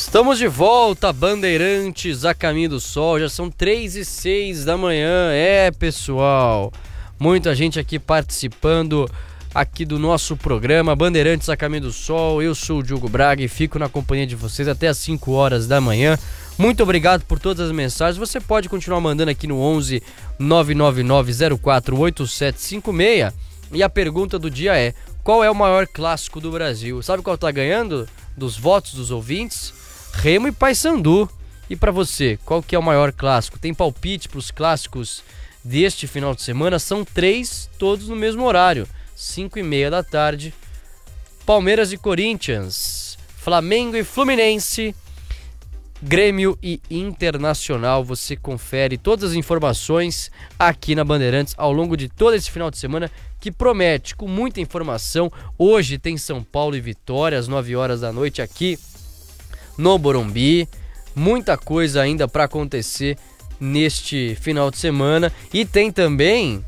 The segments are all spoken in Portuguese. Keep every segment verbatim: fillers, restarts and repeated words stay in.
Estamos de volta, Bandeirantes, a caminho do sol, já são três e seis da manhã, é pessoal, muita gente aqui participando aqui do nosso programa Bandeirantes, a caminho do sol. Eu sou o Diogo Braga e fico na companhia de vocês até às cinco horas da manhã. Muito obrigado por todas as mensagens, você pode continuar mandando aqui no onze nove nove nove zero quatro oito sete cinco seis e a pergunta do dia é: qual é o maior clássico do Brasil? Sabe qual tá ganhando dos votos dos ouvintes? Remo e Paysandu. E para você, qual que é o maior clássico? Tem palpite para os clássicos deste final de semana? São três, todos no mesmo horário, cinco e meia da tarde. Palmeiras e Corinthians, Flamengo e Fluminense, Grêmio e Internacional. Você confere todas as informações aqui na Bandeirantes ao longo de todo esse final de semana, que promete com muita informação. Hoje tem São Paulo e Vitória às nove horas da noite aqui no Morumbi. Muita coisa ainda para acontecer neste final de semana. E tem também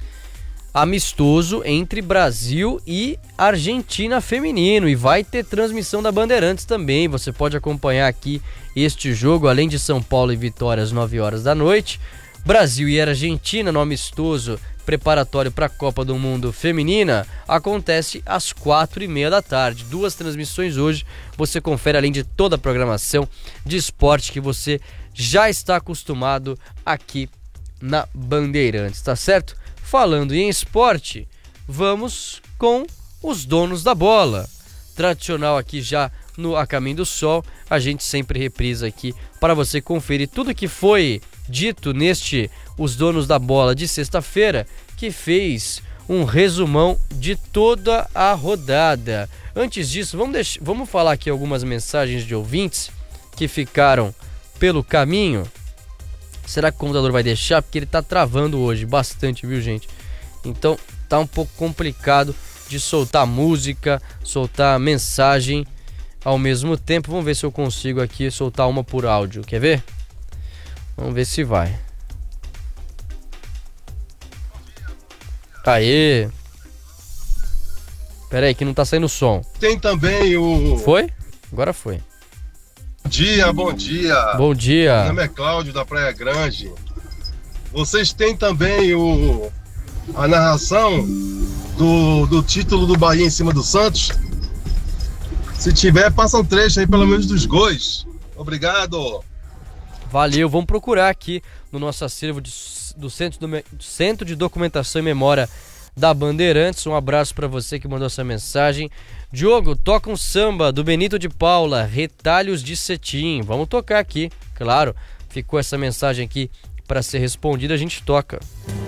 amistoso entre Brasil e Argentina feminino. E vai ter transmissão da Bandeirantes também. Você pode acompanhar aqui este jogo, além de São Paulo e Vitória às nove horas da noite. Brasil e Argentina no amistoso preparatório para a Copa do Mundo Feminina acontece às quatro e meia da tarde. Duas transmissões hoje. Você confere, além de toda a programação de esporte que você já está acostumado aqui na Bandeirantes, tá certo? Falando em esporte, vamos com os donos da bola. Tradicional aqui já no A Caminho do Sol, a gente sempre reprisa aqui para você conferir tudo que foi dito neste Os Donos da Bola de sexta-feira, que fez um resumão de toda a rodada. Antes disso, vamos, deixar, vamos falar aqui algumas mensagens de ouvintes que ficaram pelo caminho. Será que o computador vai deixar? Porque ele tá travando hoje bastante, viu, gente? Então tá um pouco complicado de soltar música, soltar mensagem ao mesmo tempo. Vamos ver se eu consigo aqui soltar uma por áudio. Quer ver? Vamos ver se vai. Aê! Pera aí que não tá saindo som. Tem também o... Foi? Agora foi. Bom dia, bom dia. Bom dia. Meu nome é Cláudio, da Praia Grande. Vocês têm também o... a narração do, do título do Bahia em cima do Santos? Se tiver, passa um trecho aí pelo menos dos gols. Obrigado. Valeu, vamos procurar aqui no nosso acervo de, do, Centro do, do Centro de Documentação e Memória da Bandeirantes. Um abraço para você que mandou essa mensagem. Diogo, toca um samba do Benito de Paula, Retalhos de Cetim. Vamos tocar aqui, claro. Ficou essa mensagem aqui para ser respondida, a gente toca.